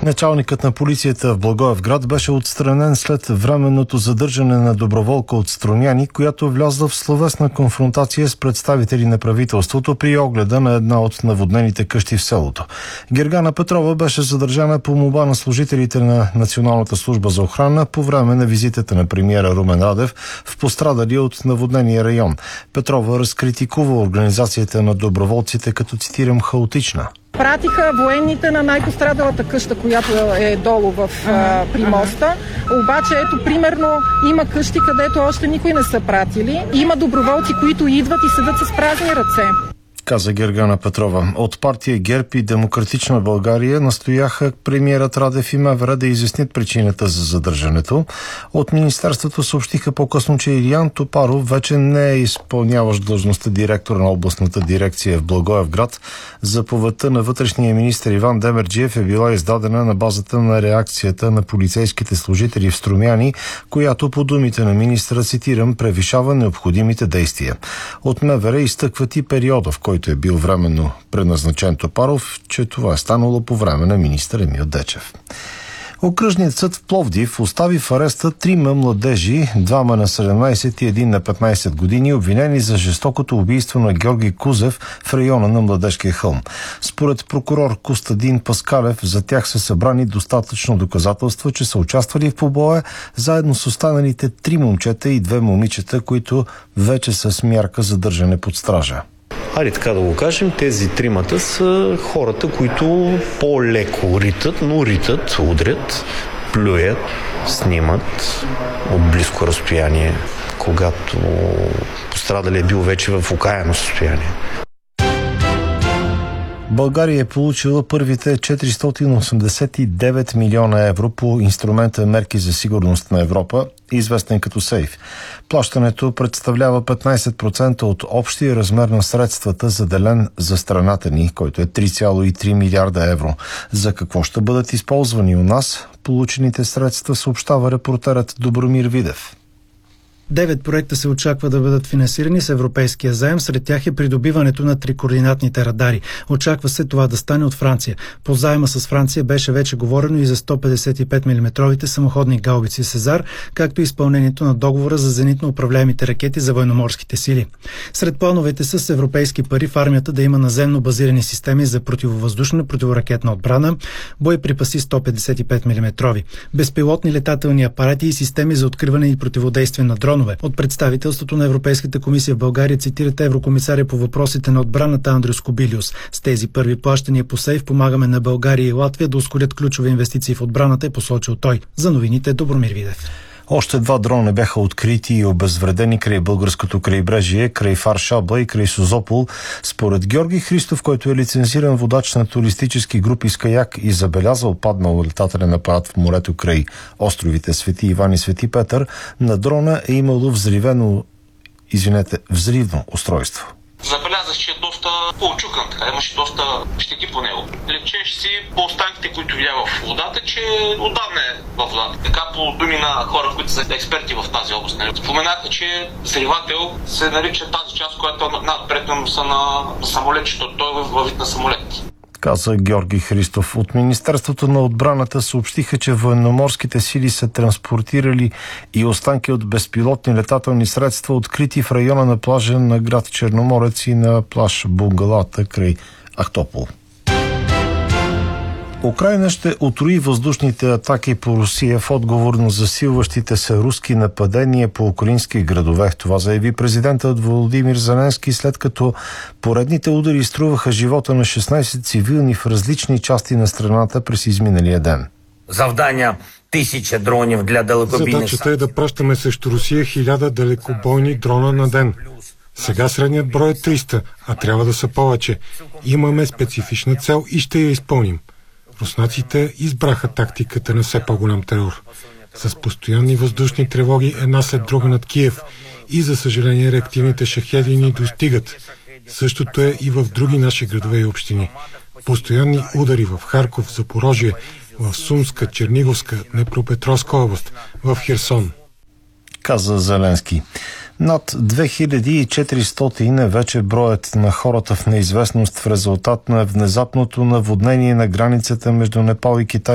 Началникът на полицията в Благоевград беше отстранен след временното задържане на доброволка от Струмяни, която влязла в словесна конфронтация с представители на правителството при огледа на една от наводнените къщи в селото. Гергана Петрова беше задържана по молба на служителите на Националната служба за охрана по време на визитата на премиера Румен Радев в пострадалия от наводнения район. Петрова разкритикува организацията на доброволците като, цитирам, хаотична. Пратиха военните на най-пострадалата къща, която е долу при моста. Обаче, ето, примерно, има къщи, където още никой не са пратили. Има доброволци, които идват и седат с празни ръце, каза Гергана Петрова. От партия ГЕРБ и Демократична България настояха премиерът Радев и МВР да изяснят причината за задържането. От министерството съобщиха по-късно, че Илиян Топаров вече не е изпълняващ длъжността директор на областната дирекция в Благоевград. Заповедта на вътрешния министър Иван Демерджиев е била издадена на базата на реакцията на полицейските служители в Струмяни, която по думите на министъра, цитирам, превишава необходимите действия. От МВР изтъкват и периода, в който е бил временно предназначен Топаров, че това е станало по време на министър Емил Дечев. Окръжният съд в Пловдив остави в ареста 3 младежи, 2 на 17 и 1 на 15 години, обвинени за жестокото убийство на Георги Кузев в района на Младежкия хълм. Според прокурор Костадин Паскалев, за тях са събрани достатъчно доказателства, че са участвали в побоя, заедно с останалите 3 момчета и 2 момичета, които вече са с мярка задържане под стража. Хайде така да го кажем, тези тримата са хората, които по-леко ритат, но ритат, удрят, плюят, снимат от близко разстояние, когато пострадали е бил вече в окаяно състояние. България е получила първите 489 милиона евро по инструмента Мерки за сигурност на Европа, известен като СЕЙФ. Плащането представлява 15% от общия размер на средствата, заделен за страната ни, който е 3,3 милиарда евро. За какво ще бъдат използвани у нас получените средства, съобщава репортерът Добромир Видев. 9 проекта се очаква да бъдат финансирани с европейския заем. Сред тях е придобиването на трикоординатните радари. Очаква се това да стане от Франция. По заема с Франция беше вече говорено и за 155 мм самоходни гаубици Сезар, както и изпълнението на договора за зенитно управляемите ракети за военноморските сили. Сред плановете са с европейски пари в армията да има наземно базирани системи за противовъздушна противоракетна отбрана, боеприпаси 155 мм, безпилотни летателни апарати и системи за откриване и противодействие на дронове. От представителството на Европейската комисия в България цитират еврокомисаря по въпросите на отбраната Андриус Кобилиус. С тези първи плащания по СЕЙФ помагаме на България и Латвия да ускорят ключови инвестиции в отбраната, е посочил той. За новините Добромир Видев. Още 2 дрона бяха открити и обезвредени край българското крайбрежие, край Фар-Шабла и край Созопол. Според Георги Христов, който е лицензиран водач на туристически групи с каяк и забелязал паднал летателен апарат в морето край островите Свети Иван и Свети Петър, на дрона е имало взривно устройство. Забелязах, че е доста по-очукан, така имаше доста щети по него. Лечеше си по останките, които видя в водата, че отдавна е във водата. Така по думи на хора, които са експерти в тази област. Споменаха, че взривател се нарича тази част, която надпред са на самолет, защото той е във вид на самолет, каза Георги Христов. От Министерството на отбраната съобщиха, че военноморските сили са транспортирали и останки от безпилотни летателни средства, открити в района на плажа на град Черноморец и на плаж Бунгалата край Ахтопол. Украйна ще утрои въздушните атаки по Русия в отговор на засилващите се руски нападения по украински градове. Това заяви президентът Володимир Зеленски, след като поредните удари струваха живота на 16 цивилни в различни части на страната през изминалия ден. Завдання 1000 дронів для далекобійних. Задачата е да пращаме срещу Русия 1000 далекобойни дрона на ден. Сега средният брой е 300, а трябва да са повече. Имаме специфична цел и ще я изпълним. Руснаците избраха тактиката на все по-голям терор. С постоянни въздушни тревоги една след друга над Киев и, за съжаление, реактивните шахеди ни достигат. Същото е и в други наши градове и общини. Постоянни удари в Харков, Запорожие, в Сумска, Черниговска, Днепропетровска област, в Херсон, каза Зеленски. Над 2400 е вече броят на хората в неизвестност в резултат на внезапното наводнение на границата между Непал и Китай